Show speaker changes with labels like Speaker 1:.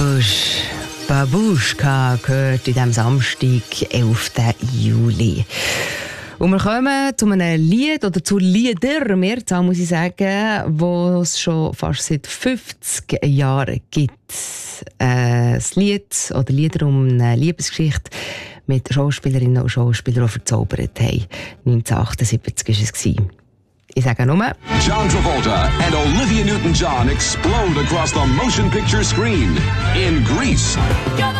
Speaker 1: Babuschka gehört in diesem Samstag, 11. Juli. Und wir kommen zu einem Lied, oder zu Lieder, Mehrzahl muss ich sagen, die es schon fast seit 50 Jahren gibt. Ein Lied oder Lieder um eine Liebesgeschichte mit Schauspielerinnen und Schauspielern, die verzaubert haben. 1978 war es. Ich sage nur:
Speaker 2: John Travolta and Olivia Newton-John explode across the motion picture screen in Grease.